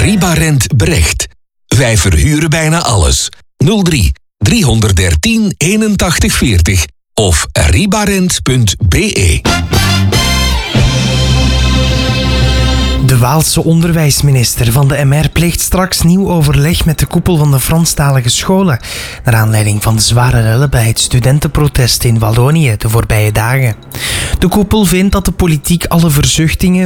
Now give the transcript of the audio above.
Ribarent Brecht. Wij verhuren bijna alles. 03 313 81 40 of ribarent.be. De Waalse onderwijsminister van de MR pleegt straks nieuw overleg met de koepel van de Franstalige scholen, naar aanleiding van de zware rellen bij het studentenprotest in Wallonië de voorbije dagen. De koepel vindt dat de politiek alle verzuchtingen